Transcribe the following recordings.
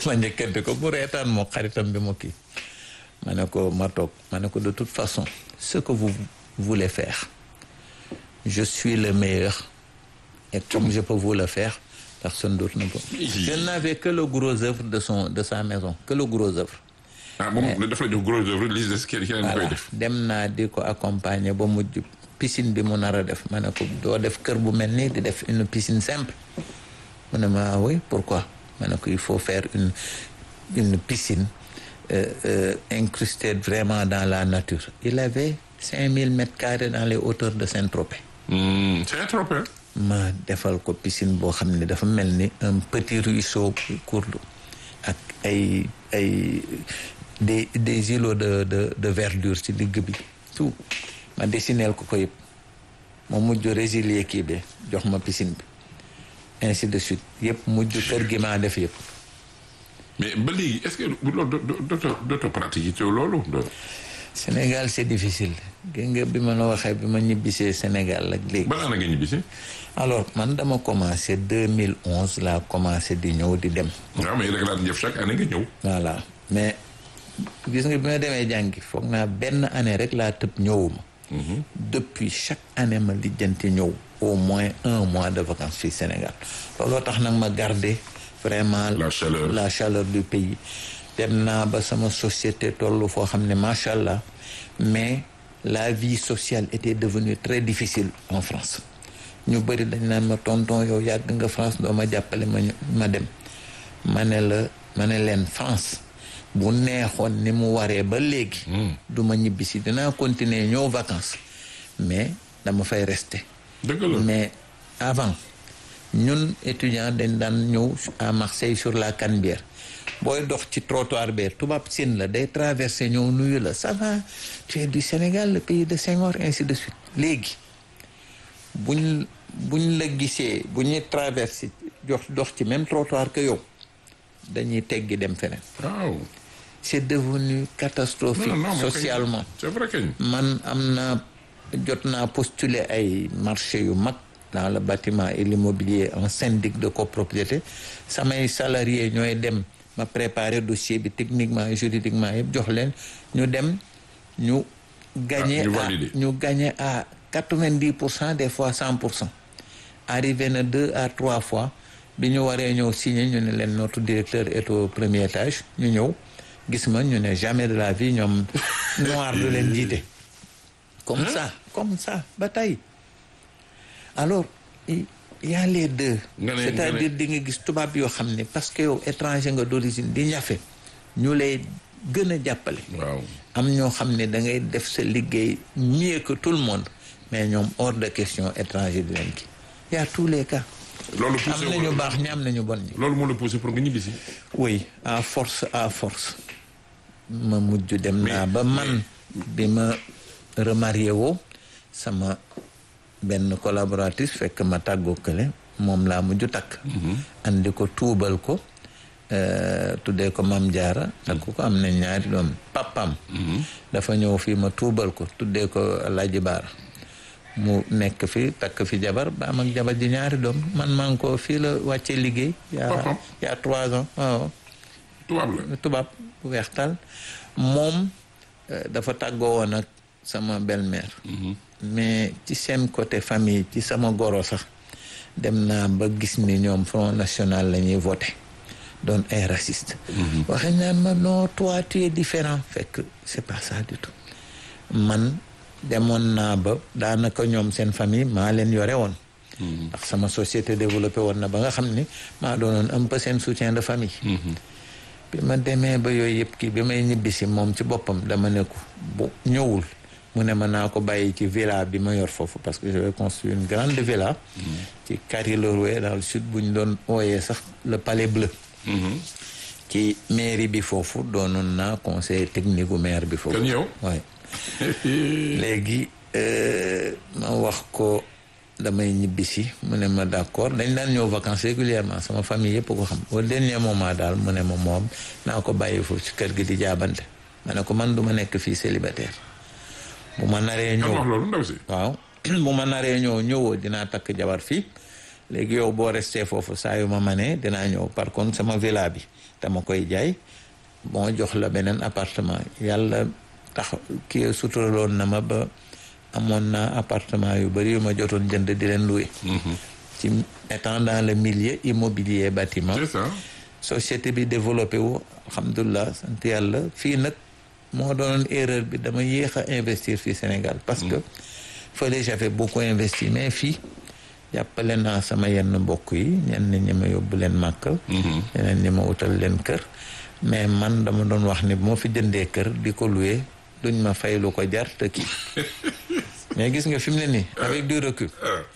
ma njëkkante ko mu reetaan moo xaritam bi mu kii ma ne ko ma toog ma ne ko de toute façon ce que vous voulez faire je suis le meilleur et comme je peux vous le faire personne d'autre ne peut. Je n'avais que le gros œuvre de sa maison que le gros œuvre. ah moom dafa la jox gros œuvre liste de keneen koy def. dem naa di ko accompagner ba mujj piscine bi mu nar a def ma ne ko doo def kër bu mel nii di def une piscine simple mu ne ma oui pourquoi ma ne ko il faut faire une piscine incrustée vraiment dans la nature. Il avait 5000 mètres carrés dans les hauteurs de Saint-Tropez. Saint-Tropez. ma defal ko piscine boo xam ne dafa mel ni un petit ruisseau court ak des îlots de verdure ci digg bi tout ma dessineel ko yëpp ma mujj résilier kii bi jox ma piscine bi ainsi de suite yëpp mujj kër gi maa def yëpp. mais ba léegi est-ce que loolu dootoo pratique loolu. Sénégal c'est difficile gis nga bi ma la waxee bi ma ñibbisee Sénégal ak léegi. ban année nga ñibbisee. alors man dama commencé 2011 laa commencé di ñëw di dem. waaw mais rek laa def chaque année nga ñëw. voilà mais gis nga bi ma demee jàngi foog naa benn année rek laa tëb ñëwuma. depuis chaque année ma lijjanti ñëw au moins 1 mois de vacances fii Sénégal looloo tax nag ma garder vraiment la chaleur du pays. dem naa ba sama société tollu foo xam ne macha allah mais la vie sociale était devenue très difficile en France ñu bëri dañ naan ma tonton yow yàgg nga France doo ma jàppale ma dem ma ne leen France bu neexoon ni mu waree ba léegi du ma ñibbisi dinaa continuer ñëw vacances mais dama fay rester. dëgg la mais avant ñun étudiants dañ daan ñëw à Marseille sur la Canebière booy dox ci trottoir bi tubaab siin la day traversé ñëw nuyu la ça va tu es du Sénégal le pays de Senghor ainsi de suite léegi buñ la gisee bu ñuy traversé dox ci même trottoir que yow dañuy teggi dem feneen. waaw. c'est devenu catastrophique. socialement. c'est vrai que man jot naa postuler ay marché yu mag dans le bâtiment et l'immobilier en syndic de copropriété samay salariés ñooy dem ma préparer dossier bi techniquement et juridiquement yëpp jox leen ñu dem ñu gagné à 90% des fois 100%. arrivé na 2 à 3 fois bi ñu waree ñëw signer ñu ne leen notre directeur est au premier étage ñu ñëw gis ma ñu ne jamais de la vie ñoom noir du leen jiite comme ça ba tey alors il y a les deux. c'est-à-dire di nga gis tubaab yoo xam ne parce que yow étranger nga d'origine di ñafe ñu lay gën a jàppale. waaw am ñoo xam ne da ngay def sa liggéey mieux que tout le monde mais ñoom hors de question étranger di leen kii y a tous les cas. loolu poussé am nañu baax ñi am nañu bon ñi. loolu moo la poussé pour nga ñibbisi. oui à force ma mujj dem naa ba man bi ma remarié woo sama benn collaboratrice fekk ma tàggoo kële moom laa mujj takk. andi ko tuubal ko tuddee ko Mam Jaara takk ko am na ñaari doom papam dafa ñëw fii ma tuubal ko tuddee ko Alaaji Baara mu nekk fi takk fi jabar ba am ak jabar ji ñaari doom man maa ngi ko fii la wàccee liggéey. yaa 3 ans waaw. tubaab bu weextal moom dafa tàggoo woon ak sama belle-mère. mais ci seen côté famille ci sama goro sax dem naa ba gis ni ñoom Front National la ñuy voté doon ay raciste. waxe naan ma non toi tu es différent fekk c'est pas ça du tout man demoon naa ba daanaka ñoom seen famille maa leen yore woon. ndax sama société développé woon na ba nga xam ni maa doonoon un peu seen soutien de famille. bi ma demee ba yooyu yëpp kii bi may ñibbisi moom ci boppam dama ne ko bu ñëwul mu ne ma naa ko bàyyi ci villa bi ma yor foofu parce que j'avais construit une grande villa. ci Carry-le-Rouet dans le sud bu ñu doon ooyee sax le Palais Bleu. ci mairie bi foofu doonoon naa conseiller technique gu maire bi foofu. kon yow waaye léegi ma wax ko damay ñibbisi mu ne ma d'accord dañ daan ñëw vacances régulièrement sama famille yëpp ko xam au dernier moment daal mu ne ma moom naa ko bàyyi foofu ci kër gi di jaabante ma ne ko man du ma nekk fii célibataire bu ma naree ñëw wax loolu ndaw si waaw bu ma naree ñëwoo dinaa takk jabar fii léegi yow boo resté foofu saa yu ma manee dinaa ñëw par contre sama villa bi dama koy jaay bon jox la beneen appartement yàlla tax kii suturaloon na ma ba amoon naa appartement yu bari yu ma jotoon jënd di leen louer. ci étant dans le milieu immobilier bâtiment. c'est ça. société bi développé wu alhamdulilah sant yàlla fii nag moo doonoon erreur bi dama yéex a investir fii Sénégal parce que fële j'avais beaucoup investi mais fii jàppale naa sama yenn mbokk yi ñenn ñi ma yóbbu leen màkk ñeneen ñi ma utal leen kër mais man dama doon wax ni bu ma fi jëndee kër di ko louer duñ ma fay lu ko jar te kii mais gis nga fi mu ne nii avec du recul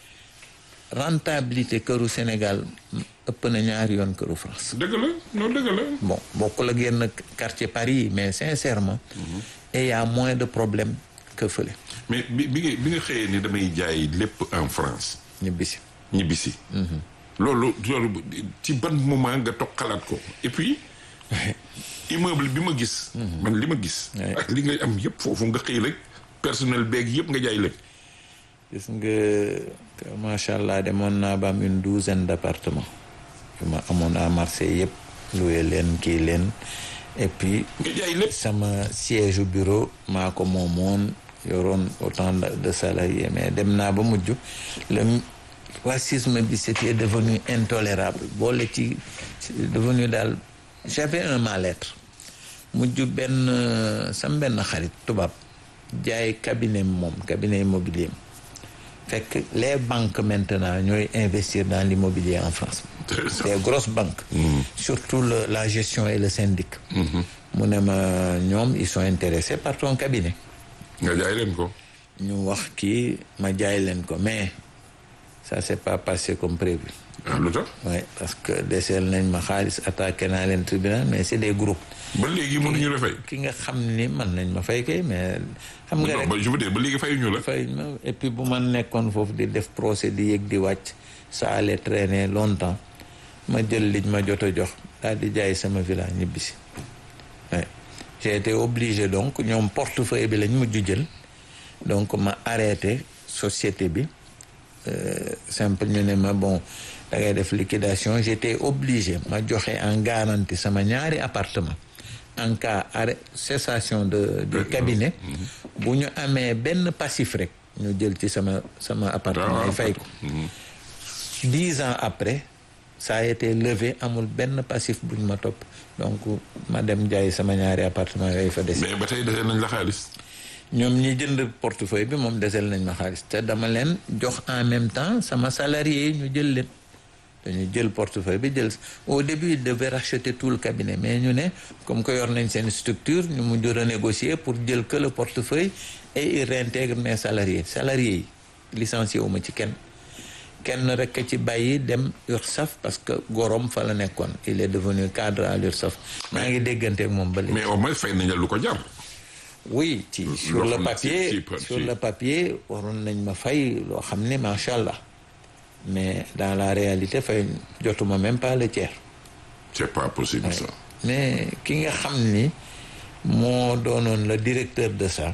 rentabilité këru Sénégal ëpp na ñaari yoon këru France. dëgg la non dëgg la. bon bokkul ak yenn quartier Paris yi mais sincèrement. et y a moins de problèmes que fële. mais bi nga xëyee ni damay jaay lépp en France. ñibbisi. loolu ci ban moment nga toog xalaat ko et puis immeuble bi ma gis. man li ma gis. ak li nga am yëpp foofu nga xëy rek personnel beeg yëpp nga jaay lépp. gis nga macha allah demoon naa ba am une douzaine d'appartements yu ma amoon à Marseille yëpp loué leen kii leen et puis nga jaay lépp sama siège bureau maa ko moomoon yoroon autant de salariés mais dem naa ba mujj le racisme bi c'était devenu intolérable boole ci devenu daal j'avais un mal-être mujj sam benn xarit tubaab jaay cabinet immobilier fekk les banques maintenant ñooy investir dans l'immobilier en France. des grosses banques. Surtout la gestion et le syndic. mu ne ma ñoom ils sont intéressés par ton cabinet. nga jaay leen ko. ñu wax kii ma jaay leen ko mais ça s'est pas passé comme prévu. ah lu tax. oui parce que deseel nañ ma xaalis attaqué naa leen tribunal mais c'est des groupes. ba léegi mënuñu la fay. ki nga xam ni mën nañ ma fay kay mais. xam nga rek je veux dire ba léegi fayuñu la. fay ma et puis bu ma nekkoon foofu di def procès di yéeg di wàcc ça allait traîner longtemps ma jël liñ ma jot a jox daal di jaay sama villa ñibbisi. oui j'ai été obligé donc ñoom portefeuille bi lañ mujj jël donc ma arrêté société bi simple ñu ne ma bon da ngay def liquidation j'étais obligé ma joxe en garantie sama ñaari appartement en cas arrêt cessation du cabinet bu ñu amee benn passif rek ñu jël ci sama appartement yi fay ko 10 ans après ça a été levé amul benn passif buñ ma topp donc ma dem jaay sama ñaari appartement yooyu fa des. mais ba tey deseel nañ la xaalis. ñoom ñi jënd portefeuille bi moom deseel nañ ma xaalis te dama leen jox en même temps sama salarié yi ñu jël leen dañu jël portefeuille bi jël au début ils devaient racheter tout le cabinet mais ñu ne comme que yor nañ seen structure ñu mujj renégocier pour jël que le portefeuille et ils réintègrent mes salariés yi licencié wu ma ci kenn rek ci bàyyi dem URSSAF parce que gorom fa la nekkoon il est devenu cadre à l'URSSAF maa ngi déggante ak moom ba léegi. mais au moins fay nañ la lu ko jar. oui sur le papier waroon nañ ma fay loo xam ne macha allah mais dans la réalité fay jotuma même pas le tiers. c'est pas possible oui. Ça. mais ki nga xam ni moo doonoon le directeur de ça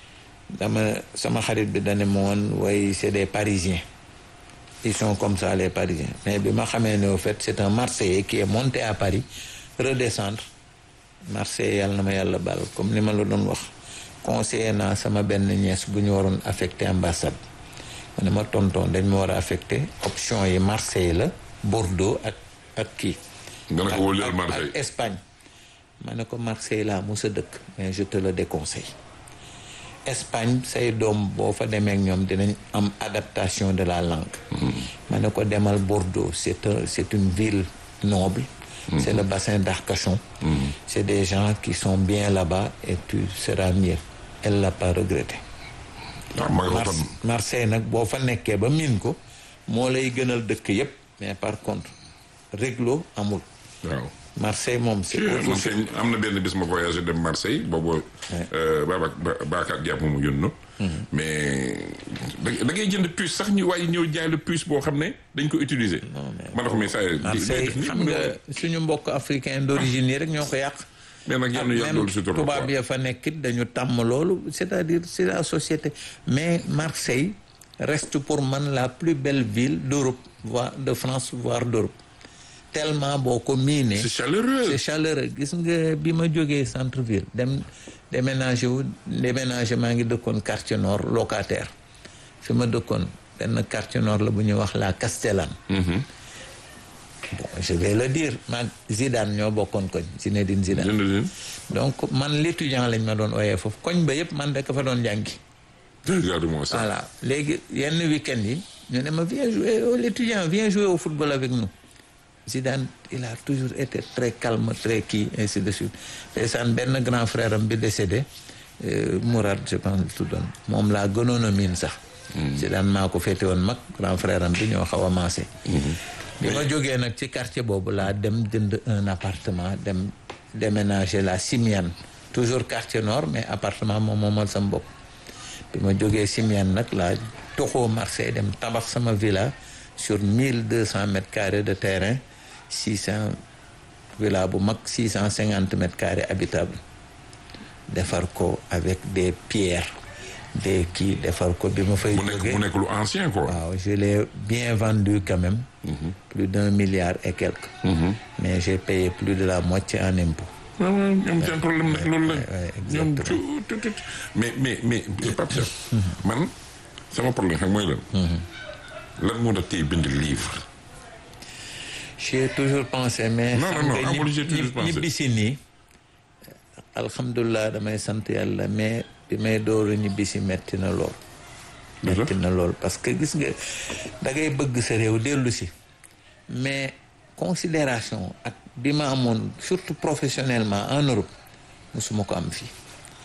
sama xarit bi dane ma woon way c'est des Parisiens. Ils sont comme ça les Parisiens mais bi ma xamee ne au fait c'est un Marseillais qui est monté à Paris redescendre Marseille yàlla na ma yàlla baal comme ni ma la doon wax conseiller naa sama benn nièce bu ñu waroon affecté ambassade ma ne ma tonton dañ ma war a affecté option yi Marseille la Bordeaux ak kii ak Espagne ma ne ko Marseille laa musa dëkk mais je te le déconseille Espagne say doom boo fa demee ak ñoom dinañ am adaptation de la langue. ma ne ko demal Bordeaux c'est une ville noble. C'est le bassin d'Arcachon. C'est des gens qui sont bien là-bas et tu seras mieux. Elle l'a pas regretté. Marseille nag boo fa nekkee ba miin ko moo lay gënal dëkk yépp mais par contre réglo amul. waaw. Marseille moom c'est am na benn bis ma voyagé dem Marseille boobu Babacar Diop mu yónnu mais da ngay jënd puce sax ñu waaye ñëw jaay la puce boo xam ne dañ ko utiliser. ma ne ko mais ça Marseille xam nga suñu mbokk africain d'origine yi rek ñoo ko yàq. mais nag yenn yàq loolu si trop tubaab ya fa nekkit dañu tàmm loolu c'est-à-dire c'est la société mais Marseille reste pour man la plus belle ville d'Europe, voire de France, voire d'Europe. Tellement boo ko miinee. c'est chaleureux. C'est chaleureux. Gis nga bi ma jógee centre-ville dem déménager maa ngi dëkkoon quartier nord locataire fi ma dëkkoon benn quartier nord la bu ñuy wax la Castellane. Bon, je vais le dire maag Zidane ñoo bokkoon koñ Zinedine Zidane. Donc man l'étudiant lañ ma doon ooyee foofu koñ ba yëpp man rek fa doon jàngi. Regarde-moi ça. Voilà léegi yenn week-end yi ñu ne ma viens jouer l'étudiant viens jouer au football avec nous. Zidane il a toujours été très calme très kii ainsi de suite ndeysaan benn grand frère am bi décédé Mourad je pense tuddoon moom laa gënoon a miin sax. Zidane maa ko féete woon mag grand frère am bi ñoo xaw a maase. bi ma jógee nag ci quartier boobu laa dem jënd un appartement dem déménager la Simiane toujours quartier nord mais appartement moom moomal sama bopp. bi ma jógee Simiane nag laa toxoo Marseille dem tabax sama villa sur 1200 mètres carrés de terrain 600 villa bu mag 650 mètres carrés habitable defar ko avec des pierres des kii defar ko bi ma fay jógee mu nekk lu ancien quoi. waaw je l'ai bien vendu quand même. Plus d'1 milliard et quelques. Mais j'ai payé plus de la moitié en impôts. waaw ñoom seen problème nag loolu la. ñoom mais Pape Cheikh man sama problème xam mooy lan. lan moo tax tey bind livre. J'ai toujours pensé mais. non amul j'ai toujours pensé ñibbisi nii. alhamdulilah damay sant yàlla mais bi may door a ñibbisi metti na lool. metti na lool parce que gis nga da ngay bëgg sa réew dellu si. mais considération ak bi ma amoon surtout professionnellement en Europe musuma ko am fii.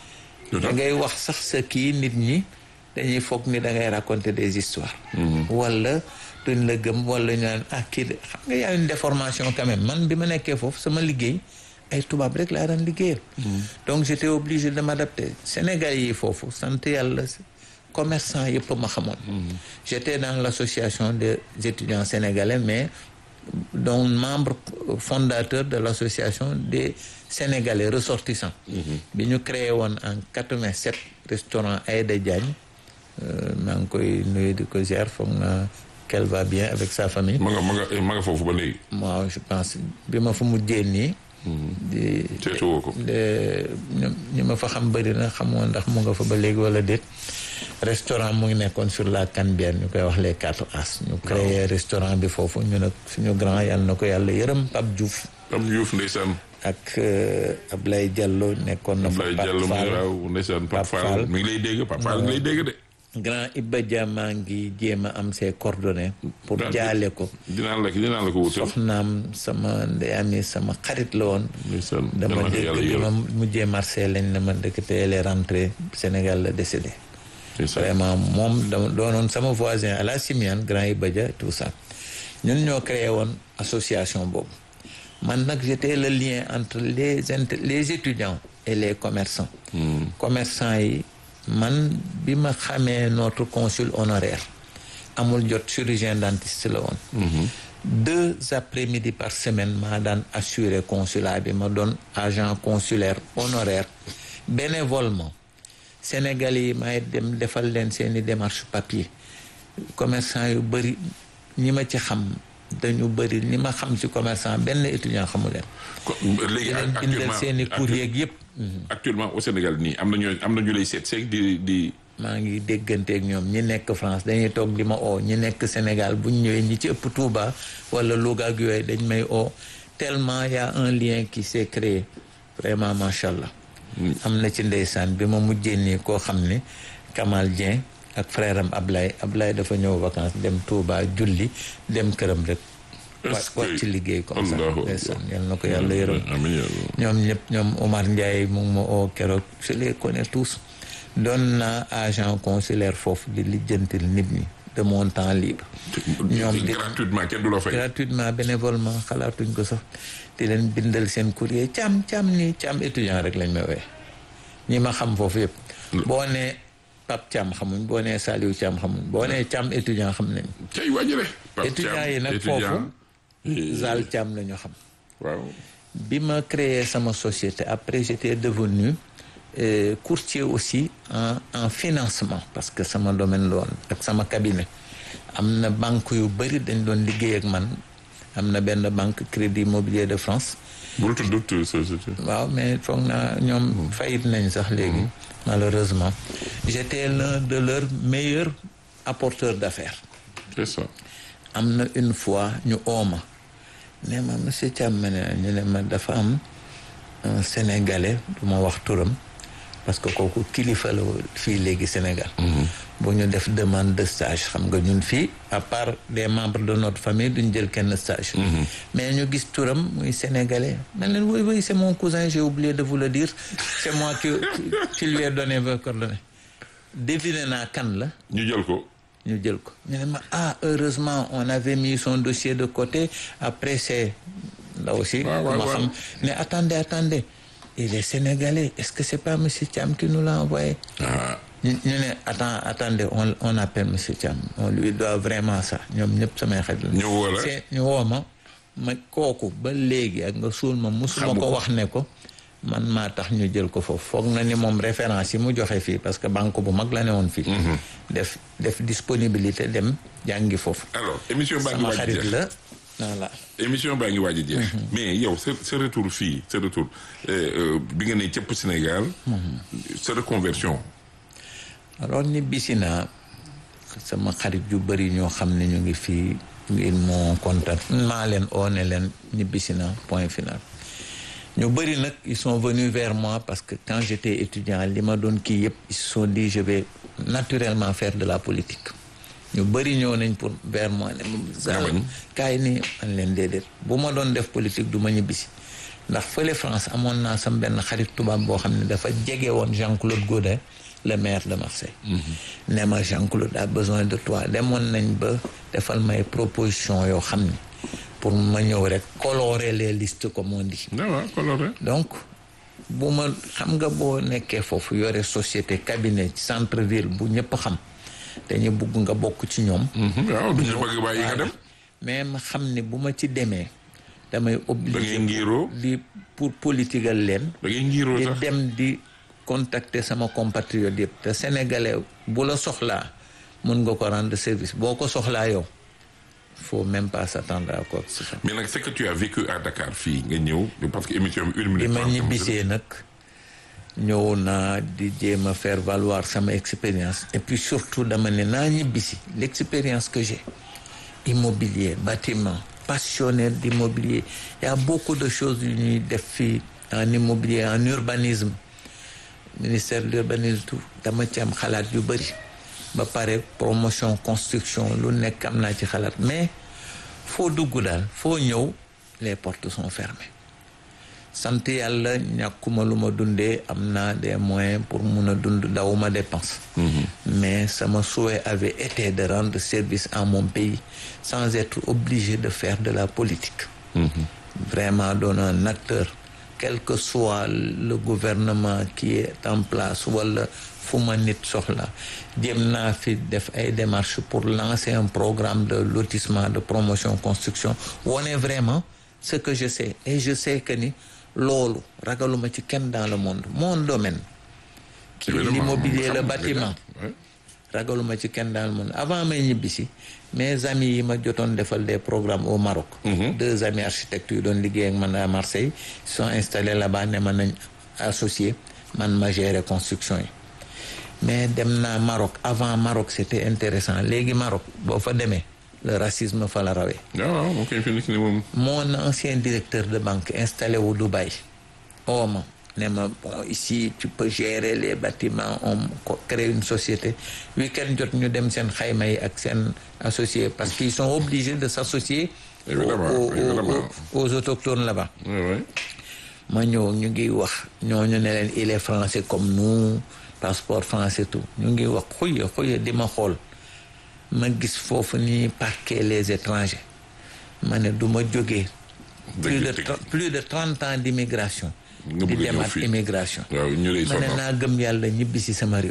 da ngay wax sax sa kii nit ñi dañuy foog ni da ngay raconter des histoires. wala duñ la gëm wala ñu naan kii de xam nga y a une déformation quand même man bi ma nekkee foofu sama liggéey ay tubaab rek laa daan liggéeyal. donc j'étais obligé de m'adapter Sénégal yi foofu sant yàlla commerçant yëpp ma xamoon. j'étais dans l'association des étudiants sénégalais mais donc membre fondateur de l'association des Sénégalais ressortissants. bi ñu créé woon en 87 restaurant Aïda Diagne maa ngi koy nuyu di ko ziar foog na qu'elle va bien avec sa famille. ma nga foofu ba léegi. waaw je pense bi ma fa mujjee nii. di seetuwoo ko. ñi ma fa xam bëri na xamoo ndax mu nga fa ba léegi wala déet. restaurant mu ngi nekkoon sur la Canebière ñu koy wax les 4 As. ñu créé restaurant bi foofu ñu nag suñu grand yàlla na ko yàlla yërëm Pape Diouf. Pape Diouf ndeysaan. ak Ablaye Diallo nekkoon na fa. Ablaye Diallo waaw ndeysaan Pape Fall mi ngi lay dégg Pape Fall mi ngi lay dégg de. grand Iba Dia maa ngi jéem a am ses coordonnées. pour jaale ko. dinaa la ko wutal. soxnaam sama ndeyami sama xarit la woon. dama dégg bi ma mujjee Marseille lañ ne ma dëkk te elle est rentrée Sénégal la décédé. vraiment moom dama doonoon sama voisin à la Simiane grand Iba Dia tout ça. ñun ñoo créé woon association boobu. man nag j'étais le lien entre les étudiants et les commerçants. commerçants yi. man bi ma xamee notre consul honoraire amul jot chirurgien dentiste la woon. 2 après-midi par semaine maa daan assurer consulat bi ma doon agent consulaire honoraire bénévolement Sénégalais yi may dem defal leen seeni démarche papier commerçant yu bëri ñi ma ci xam dañu bëri ñi ma xam ci commerçant benn étudiant xamu leen. léegi bindal seeni courrier yëpp. actuellement au Sénégal nii am na ñu lay seet seeg di. maa ngi dégganteeg ñoom ñi nekk France dañuy toog di ma oo ñi nekk Sénégal bu ñu ñëwee ñi ci ëpp Touba wala Louga ak yooyu dañ may oo tellement y a un lien qui s'est créé vraiment macha allah. am na ci ndeysaan bi ma mujjee nii koo xam ne Kamal Dieng ak frère am Ablaye dafa ñëw vacances dem Touba julli dem këram rek. wax ci liggéey comme ça ndeysaan yal na ko yàlla yërëm. ñoom ñëpp ñoom Omar Ndiaye mu ngi ma oo keroog je les connais tous. doon naa agent consulaire foofu di lijjantil nit ñi de mon temps libre. ñoom gratuitement kenn du la fay. gratuitement bénévolement xalaatuñ ko sax di leen bindal seen courrier càmm étudiant rek lañ ma wee ñi ma xam foofu yëpp. boo nee Pape Thiam xamuñ boo nee Saliou Thiam xamuñ boo nee Thiam étudiant xam nañ. tey wàññile. étudiant yi nag foofu. Zal Thiam la ñu xam. waaw. bi ma créé sama société après j'étais devenu courtier aussi en financement parce que sama domaine la woon ak sama cabinet am na banque yu bëri dañ doon liggéey ak man am na benn banque Crédit Immobilier de France. bul tudd société. waaw mais foog naa ñoom fayit nañ sax léegi. malheureusement j'étais l'un de leurs meilleurs apporteurs d'affaires. c'est ça. am na une fois ñu ooma ne ma monsieur Thiam ma ñu ne ma dafa am un Sénégalais du ma wax turam parce que kooku kilifa la fii léegi Sénégal. bu ñu def demande de stage xam nga ñun fii à part des membres de notre famille duñ jël kenn stage. mais ñu gis turam muy Sénégalais man leen oui c'est mon cousin j'ai oublié de vous le dire c'est moi qui lui ai donné vos coordonnées. deviné naa kan la. ñu jël ko. ñu ne ma heureusement on avait mis son dossier de côté après c'est là aussi. ma xam ne attendez il est sénégalais est-ce que c'est pas monsieur Thiam qui nous l'a envoyé. ñu ne attendez on appelle monsieur Thiam on lui doit vraiment ça ñoom ñëpp samay xarit la. ñu woo ma kooku ba léegi ak nga suul ma musuma ko wax ne ko man maa tax ñu jël ko foofu foog na ni moom référence yi mu joxe fii parce que banque bu mag la ne woon fii. def disponibilité dem jàngi foofu. alors émission baa ngi waaj a jeex sama xarit la voilà. émission baa ngi waaj a jeex. mais yow sa retour fii sa retour bi nga ne cëpp Sénégal. sa reconversion. alors ni bisi naa sama xarit yu bëri ñoo xam ne ñu ngi fii ils m'ont contacté maa leen ne leen ñibbisi naa point final. ñu bëri nag ils sont venus vers moi parce que quand j'étais étudiant li ma doon kii yëpp ils se sont dit je vais naturellement faire de la politique. ñu bëri ñëw nañ pour vers moi ne kaay nii man leen déedéet bu ma doon def politique du ma ñibbisi ndax fële France amoon naa sam benn xarit tubaab boo xam ne dafa jege woon Jean-Claude Gaudin le maire de Marseille. ne ma Jean-Claude a besoin de toi demoon nañ ba defal may proposition yoo xam ne pour ma ñëw rek colorer les listes comme on dit. colorer. donc bu ma xam nga boo nekkee foofu yore société cabinet centre ville bu ñëpp xam dañu bugg nga bokk ci ñoom. waaw du ñu bëgg bàyyi nga dem. mais ma xam ne bu ma ci demee damay obligé. di pour politigal leen. da ngay ngiroo di sax dem di contacter sama compatriote yëpp te sénégalais bu la soxlaa mun nga ko rendre service boo ko soxlaa yow. faut même pas s'attendre à quoi que ce soit. mais nag c'est que tu as vécu à Dakar fii nga ñëw parce que émission bi 1 minute. bi ma ñibbisee nag ñëw naa di jéem a faire valoir sama expérience et puis surtout dama ne naa ñibbisi l'expérience que j'ai immobilier bâtiment passionné d'immobilier il y a beaucoup de choses yu ñuy def fii en immobilier en urbanisme ministère de l'urbanisme tout dama ci am xalaat yu bëri ba pare promotion construction lu nekk am naa ci xalaat mais foo dugg daal foo ñëw les portes sont fermées sant yàlla ñàkkuma lu ma dundee am naa des moyens pour mun a dund dawuma dépense mais sama souhait avait été de rendre service à mon pays sans être obligé de faire de la politique vraiment doon un acteur quel que soit le gouvernement qui est en place wala fu ma nit soxla jéem naa fi def ay démarches pour lancer un programme de lotissement de promotion construction wone vraiment ce que je sais et je sais que ni loolu ragaluma ci kenn dans le monde mon domaine qui est l'immobilier le bâtiment ragaluma ci kenn dans le monde avant may ñibbisi mes amis yi ma jotoon defal des programmes au Maroc 2 amis architectes yu doon liggéey ak man à Marseille sont installés là-bas ne man nañ associé man ma gérer construction yi mais dem naa Maroc avant Maroc c'était intéressant léegi Maroc boo fa demee le racisme fa la rawee. waaw ok fi moom. mon ancien directeur de banque installé wu Dubaï oo ma ne ma bon ici tu peux gérer les bâtiments on crée une société week-end jot ñu dem seen xayma yi ak seen associé parce qu'ils sont obligés de s'associer aux autochtones là-bas. ma ñëw ñu ngi wax ñooñu ne leen il est français comme nous passeport français tout ñu ngi wax xuye di ma xool. ma gis foofu ni parquer les étrangers ma ne du ma jógee plus de 30 ans d'immigration di demaat immigration ma ne naa gëm yàlla ñibbi si sama réew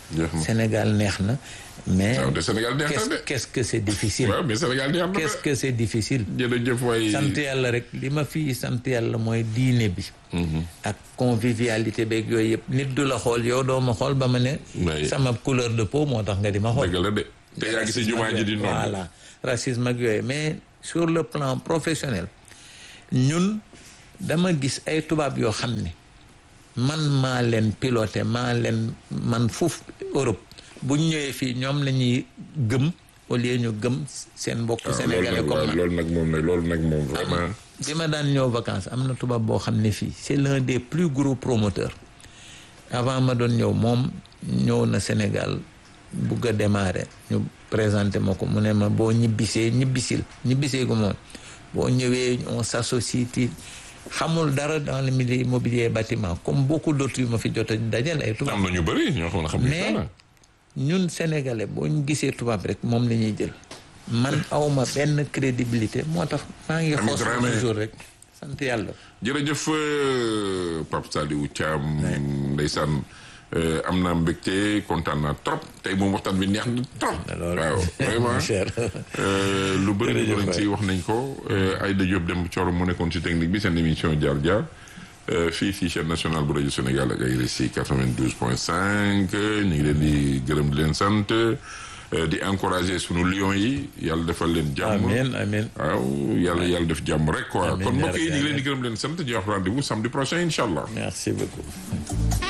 Sénégal neex na mais Sénégal neex na de qu'est-ce que c'est difficile. waaw mais Sénégal neex na de qu'est-ce que c'est difficile. jërëjëf waay sant yàlla rek li ma fii sant yàlla mooy diine bi. ak convivialité beeg yooyu yëpp nit du la xool yow doo ma xool ba ma ne. sama couleur de peau moo tax nga di ma xool. dëgg la de te yaa ngi si jumaa ji di noonu. voilà racisme ak yooyu mais sur le plan professionnel ñun dama gis ay tubaab yoo xam ne man maa leen piloté maa leen man foofu Europe bu ñu ñëwee fii ñoom la ñuy gëm au lieu ñu gëm seen mbokk sénégalais comme loolu nag moom vraiment. bi ma daan ñëw vacances am na tubaab boo xam ne fii c'est l'un des plus gros promoteurs avant ma doon ñëw moom ñëw na Sénégal bugg a démarrer ñu présenté ma ko mu ne ma boo ñibbisee ko moom boo ñëwee on s'associe xamul dara dans le milieu immobilier bâtiment comme beaucoup d'autres yu ma fi jot a dajal ay tubaab. am na ñu bëri ñoo xam ne mais ñun sénégalais boo ñu gisee tubaab rek moom la ñuy jël man awma benn crédibilité moo tax maa ngi xoos toujours rek sant yàlla. jërëjëf Pape Saliou Thiam ndeysaan am naa mbégte kontaan naa trop tey moom waxtaan bi neex na trop. waaw vraiment lu bëri nañ ci wax nañ ko. Aïda Diop Demba Thioro mu nekkoon ci technique bi seen émission jaar jaar fii ci chaîne nationale bu rajo Sénégal ak ay RSI 92.5 ñu ngi leen di gërëm di leen sant di encourager sunu lion yi yàlla defal leen jàmm. amiin amiin waaw yàlla def jàmm rek quoi. kon mbokk yi ñu ngi leen di gërëm leen sant di wax rendez-vous samedi prochain incha allah. merci beaucoup.